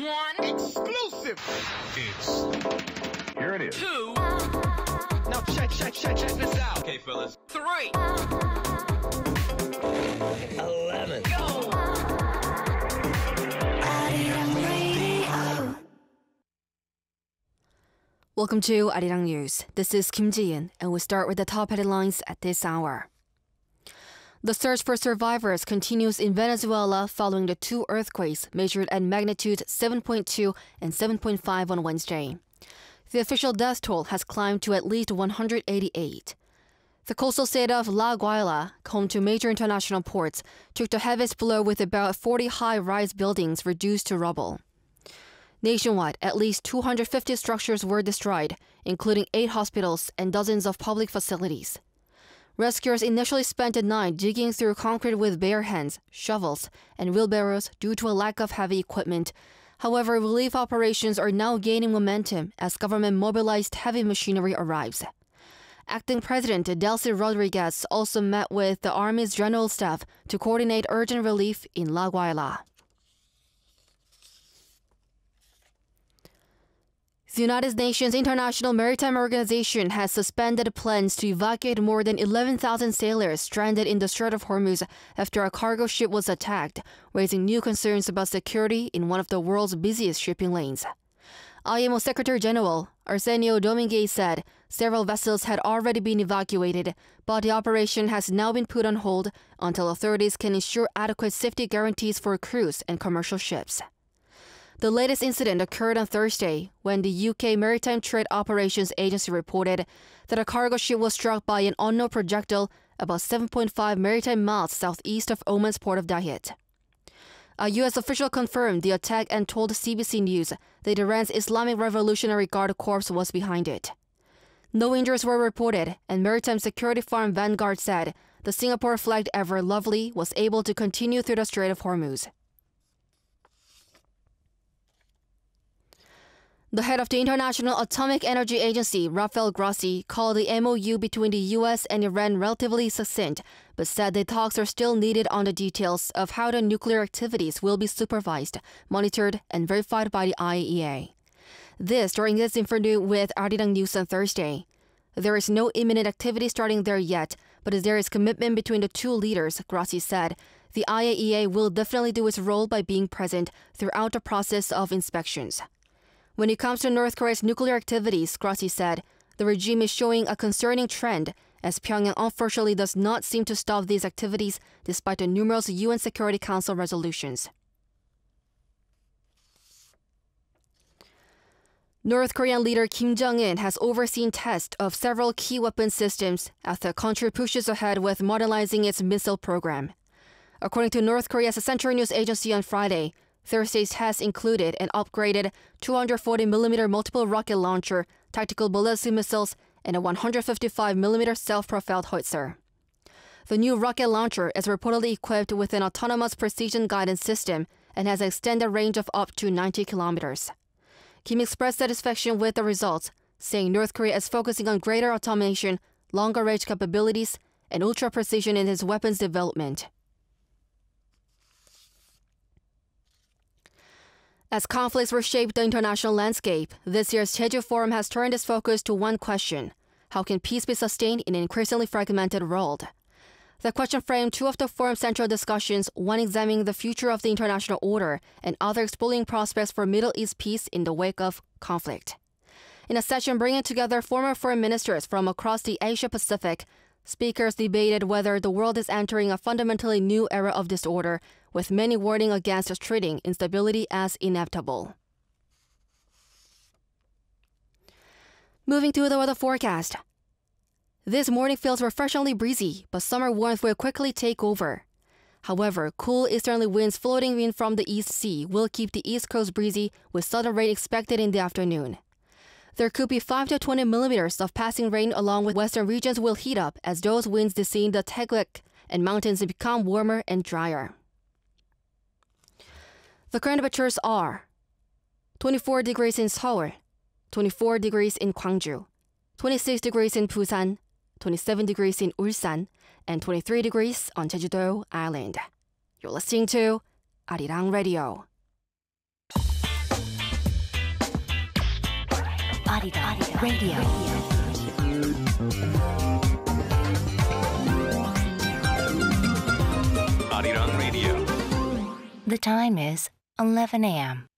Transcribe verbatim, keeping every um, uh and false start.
One. Exclusive. It's... Here it is. Two. Now check, check, check, check this out. Okay, fellas. Three. Eleven. Go. Welcome to Arirang News. This is Kim Ji-in, and we start with the top headlines at this hour. The search for survivors continues in Venezuela following the two earthquakes measured at magnitude seven point two and seven point five on Wednesday. The official death toll has climbed to at least one hundred eighty-eight. The coastal state of La Guaira, home to major international ports, took the heaviest blow with about forty high-rise buildings reduced to rubble. Nationwide, at least two hundred fifty structures were destroyed, including eight hospitals and dozens of public facilities. Rescuers initially spent the night digging through concrete with bare hands, shovels, and wheelbarrows due to a lack of heavy equipment. However, relief operations are now gaining momentum as government mobilized heavy machinery arrives. Acting President Delcy Rodriguez also met with the Army's General Staff to coordinate urgent relief in La Guaira. The United Nations International Maritime Organization has suspended plans to evacuate more than eleven thousand sailors stranded in the Strait of Hormuz after a cargo ship was attacked, raising new concerns about security in one of the world's busiest shipping lanes. I M O Secretary General Arsenio Dominguez said several vessels had already been evacuated, but the operation has now been put on hold until authorities can ensure adequate safety guarantees for crews and commercial ships. The latest incident occurred on Thursday when the U K Maritime Trade Operations Agency reported that a cargo ship was struck by an unknown projectile about seven point five maritime miles southeast of Oman's port of Dahit. A U S official confirmed the attack and told C B C News that Iran's Islamic Revolutionary Guard Corps was behind it. No injuries were reported, and maritime security firm Vanguard said the Singapore-flagged Ever Lovely was able to continue through the Strait of Hormuz. The head of the International Atomic Energy Agency, Rafael Grossi, called the M O U between the U S and Iran relatively succinct, but said the talks are still needed on the details of how the nuclear activities will be supervised, monitored, and verified by the I A E A. This during his interview with Arirang News on Thursday. There is no imminent activity starting there yet, but as there is commitment between the two leaders, Grossi said, the I A E A will definitely do its role by being present throughout the process of inspections. When it comes to North Korea's nuclear activities, Grossi said, the regime is showing a concerning trend as Pyongyang unfortunately does not seem to stop these activities despite the numerous U N Security Council resolutions. North Korean leader Kim Jong-un has overseen tests of several key weapon systems as the country pushes ahead with modernizing its missile program. According to North Korea's Central News Agency on Friday, Thursday's tests included an upgraded two hundred forty millimeter multiple rocket launcher, tactical ballistic missiles, and a one hundred fifty-five millimeter self-propelled howitzer. The new rocket launcher is reportedly equipped with an autonomous precision guidance system and has an extended range of up to ninety kilometers. Kim expressed satisfaction with the results, saying North Korea is focusing on greater automation, longer range capabilities, and ultra-precision in its weapons development. As conflicts reshape the international landscape, this year's Jeju Forum has turned its focus to one question: how can peace be sustained in an increasingly fragmented world? The question framed two of the forum's central discussions, one examining the future of the international order and other exploring prospects for Middle East peace in the wake of conflict. In a session bringing together former foreign ministers from across the Asia-Pacific, speakers debated whether the world is entering a fundamentally new era of disorder, with many warning against treating instability as inevitable. Moving to the weather forecast. This morning feels refreshingly breezy, but summer warmth will quickly take over. However, cool easterly winds floating in from the East Sea will keep the East Coast breezy, with southern rain expected in the afternoon. There could be five to twenty millimeters of passing rain, along with western regions will heat up as those winds descend the Taegeuk and mountains become warmer and drier. The current temperatures are twenty-four degrees in Seoul, twenty-four degrees in Gwangju, twenty-six degrees in Busan, twenty-seven degrees in Ulsan, and twenty-three degrees on Jeju-do Island. You're listening to Arirang Radio. Arirang Radio. Arirang Radio. The time is eleven a.m.